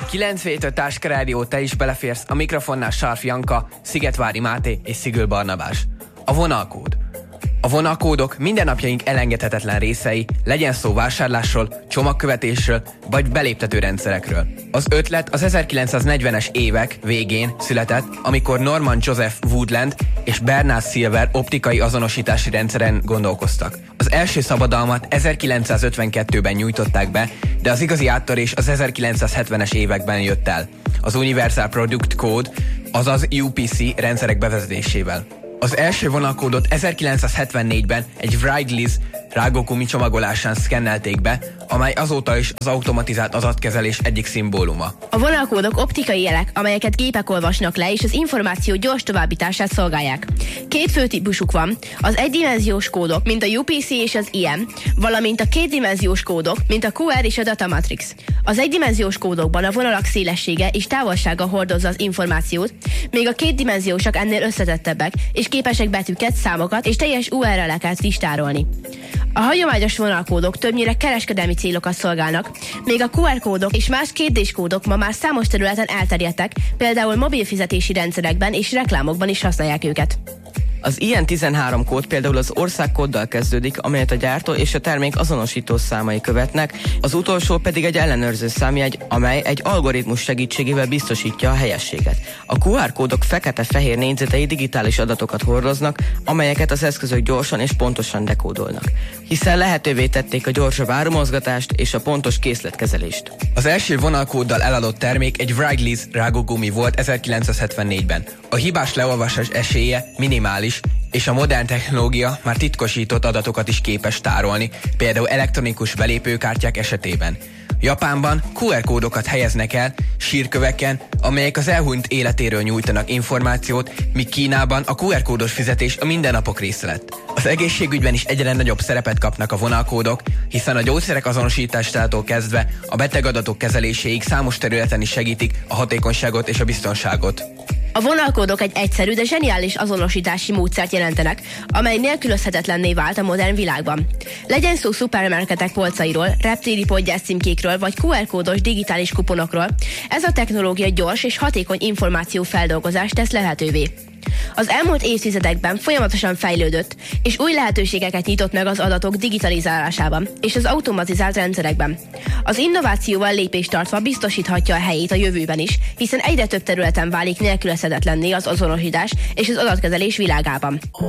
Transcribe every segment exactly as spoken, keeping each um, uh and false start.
kilenc hét öt Táska Rádió, te is beleférsz, a mikrofonnál Sarf Janka, Szigetvári Máté és Szigül Barnabás. A vonalkód. A vonalkódok mindennapjaink elengedhetetlen részei, legyen szó vásárlásról, csomagkövetésről vagy beléptető rendszerekről. Az ötlet az ezerkilencszáznegyvenes évek végén született, amikor Norman Joseph Woodland és Bernard Silver optikai azonosítási rendszeren gondolkoztak. Az első szabadalmat ezerkilencszázötvenkettőben nyújtották be, de az igazi áttörés az ezerkilencszázhetvenes években jött el, az Universal Product Code, azaz U P C rendszerek bevezetésével. Az első vonalkódot ezerkilencszázhetvennégyben egy Wrigley's rágógumi csomagolásán szkennelték be, amely azóta is az automatizált adatkezelés egyik szimbóluma. A vonalkódok optikai jelek, amelyeket gépek olvasnak le, és az információ gyors továbbítását szolgálják. Két fő típusuk van, az egydimenziós kódok, mint a U P C és az I M, valamint a kétdimenziós kódok, mint a Q R és a Data Matrix. Az egydimenziós kódokban a vonalak szélessége és távolsága hordozza az információt, míg a kétdimenziósak ennél összetettebbek, és képesek betűket, számokat és teljes U R L-eket is tárolni. A hagyományos vonalkódok többnyire kereskedelmi célokat szolgálnak, még a Q R kódok és más kétdés kódok ma már számos területen elterjedtek, például mobil fizetési rendszerekben és reklámokban is használják őket. Az I N tizenhárom kód például az országkóddal kezdődik, amelyet a gyártó és a termék azonosító számai követnek, az utolsó pedig egy ellenőrző számjegy, amely egy algoritmus segítségével biztosítja a helyességet. A Q R kódok fekete-fehér négyzetei digitális adatokat hordoznak, amelyeket az eszközök gyorsan és pontosan dekódolnak, hiszen lehetővé tették a gyorsabb árumozgatást és a pontos készletkezelést. Az első vonalkóddal eladott termék egy Wrigley's rágógumi volt ezerkilencszázhetvennégyben. A hibás leolvasás esélye minimális, és a modern technológia már titkosított adatokat is képes tárolni, például elektronikus belépőkártyák esetében. Japánban Q R kódokat helyeznek el sírköveken, amelyek az elhunyt életéről nyújtanak információt, míg Kínában a Q R kódos fizetés a mindennapok része lett. Az egészségügyben is egyre nagyobb szerepet kapnak a vonalkódok, hiszen a gyógyszerek azonosításától kezdve a betegadatok kezeléséig számos területen is segítik a hatékonyságot és a biztonságot. A vonalkódok egy egyszerű, de zseniális azonosítási módszert jelentenek, amely nélkülözhetetlenné vált a modern világban. Legyen szó szupermarketek polcairól, reptéri podgyász címkékről vagy Q R kódos digitális kuponokról, ez a technológia gyors és hatékony információfeldolgozást tesz lehetővé. Az elmúlt évtizedekben folyamatosan fejlődött, és új lehetőségeket nyitott meg az adatok digitalizálásában és az automatizált rendszerekben. Az innovációval lépést tartva biztosíthatja a helyét a jövőben is, hiszen egyre több területen válik nélkülözhetetlenné az azonosítás és az adatkezelés világában. A,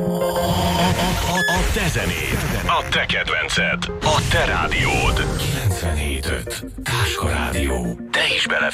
a, a te zenéd, a te kedvenced, a te rádiód. kilencvenhét öt Táska Rádió. Te is bele